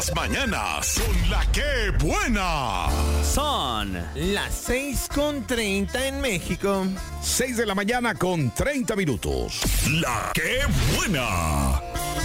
Mañanas con La Que Buena. Son las 6:30 en México. 6 de la mañana con 30 minutos. La Que Buena.